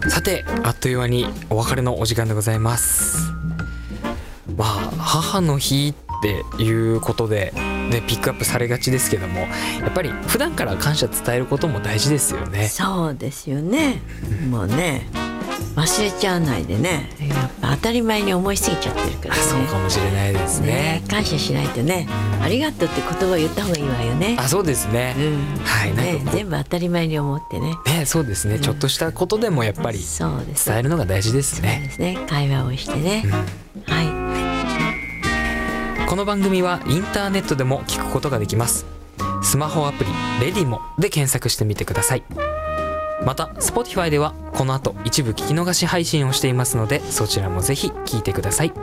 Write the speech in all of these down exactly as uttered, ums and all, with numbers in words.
さて、あっという間にお別れのお時間でございます。まあ母の日っていうことで、ね、ピックアップされがちですけども、やっぱり普段から感謝伝えることも大事ですよね。 そうですよね。もうね、忘れちゃわないでね、やっぱ当たり前に思いすぎちゃってるからね。 そうかもしれないですね。 ね、感謝しないとね、うん、ありがとうって言葉を言った方がいいわよね。 あ、そうですね、うん、はい、なんかね、全部当たり前に思ってね。 ね、そうですね、うん、ちょっとしたことでもやっぱり伝えるのが大事ですね。 そうですね、会話をしてね、うん、はい。 この番組はインターネットでも聞くことができます。スマホアプリレディモで検索してみてください。また Spotify ではこの後一部聞き逃し配信をしていますので、そちらもぜひ聞いてください。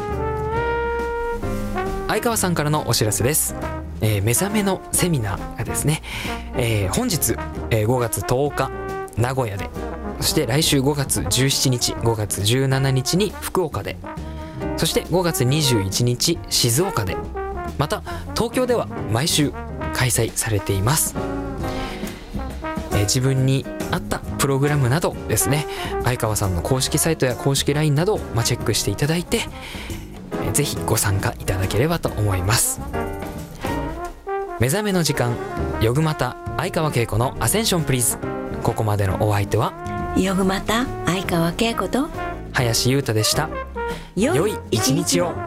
相川さんからのお知らせです。えー、目覚めのセミナーがですね、えー、本日、えー、ごがつとおか名古屋で、そして来週ごがつじゅうしちにち、ごがつじゅうしちにちに福岡で、そしてごがつにじゅういちにち静岡で、また東京では毎週開催されています。えー、自分に合ったプログラムなどですね、相川さんの公式サイトや公式 ライン などを、まあ、チェックしていただいて、えー、ぜひご参加いただければと思います。目覚めの時間、よぐまた相川恵子のアセンションプリーズ。ここまでのお相手はよぐまた相川恵子と林優太でした。 良い一日を。